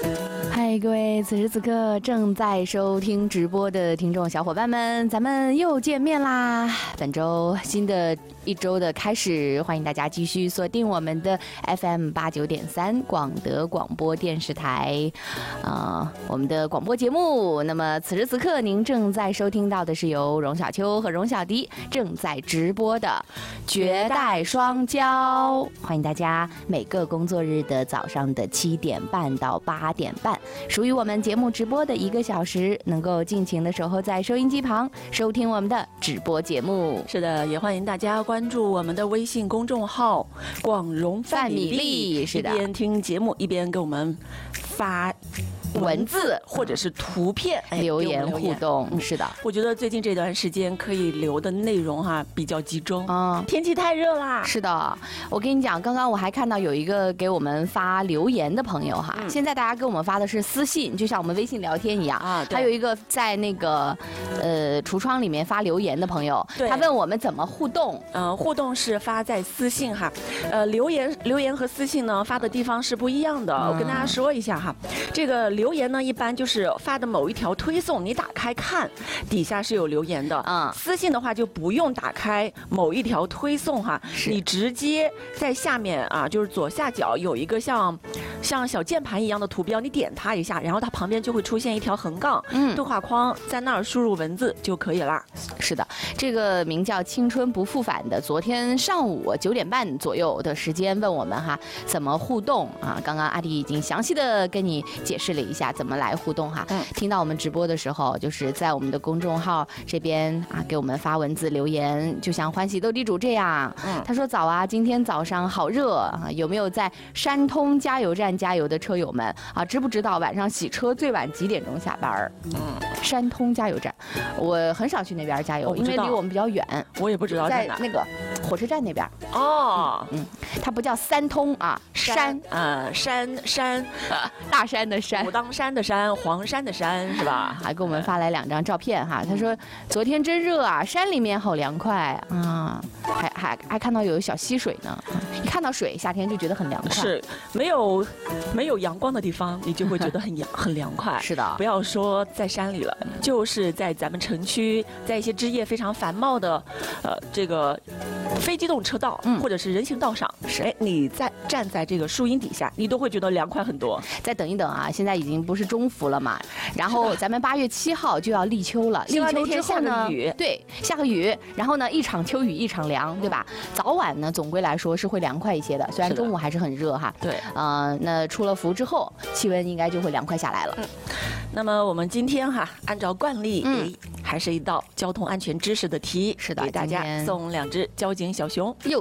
嗨，各位，此时此刻正在收听直播的听众小伙伴们，咱们又见面啦！本周新的一周的开始，欢迎大家继续锁定我们的 FM89.3广德广播电视台，我们的广播节目。那么此时此刻您正在收听到的是由荣小秋和荣小迪正在直播的绝代双骄，欢迎大家每个工作日的早上的7点半到8点半，属于我们节目直播的1个小时，能够尽情的守候在收音机旁收听我们的直播节目。 是的，也欢迎大家关注我们的微信公众号广荣范米粒， 是的， 一边听节目一边给我们发文字或者是图片留言互动。是的， 我觉得最近这段时间可以留的内容比较集中天气太热啦。 是的，我跟你讲，刚刚我还看到有一个给我们发留言的朋友现在大家给我们发的是私信，就像我们微信聊天一样还有一个在那个橱窗里面发留言的朋友，他问我们怎么互动。 互动是发在私信留言和私信呢发的地方是不一样的。我跟大家说一下这个留言呢一般就是发的某一条推送，你打开看底下是有留言的。私信的话就不用打开某一条推送你直接在下面就是左下角有一个像小键盘一样的图标，你点它一下，然后它旁边就会出现一条横杠对话框，在那儿输入文字就可以了。 是的，这个名叫青春不复返的，昨天上午9点半左右的时间问我们怎么互动刚刚阿迪已经详细的跟你解释了一下怎么来互动听到我们直播的时候，就是在我们的公众号这边给我们发文字留言，就像欢喜斗地主这样。他说早今天早上好热有没有在山通加油站加油的车友们知不知道晚上洗车最晚几点钟下班？山通加油站，我很少去那边加油，因为离我们比较远。 我也不知道在那个火车站那边。它不叫三通山大山的山， 武当山的山，黄山的山是吧？ 还给我们发来2张照片他说昨天真热山里面好凉快还看到有小溪水呢。一看到水，夏天就觉得很凉快。 是没有阳光的地方，你就会觉得很凉快。 是的， 不要说在山里了，就是在咱们城区，在一些枝叶非常繁茂的这个非机动车道或者是人行道上，你站在这个树荫底下，你都会觉得凉快很多。 再等一等现在已经不是中伏了嘛，然后咱们8月7号就要立秋了，立秋之后呢，下个雨，然后呢一场秋雨一场凉，对吧？早晚呢总归来说是会凉快一些的，虽然中午还是很热对， 那出了伏之后，气温应该就会凉快下来了。 那么我们今天按照惯例，还是一道交通安全知识的题， 是的， 给大家送2只交警小熊。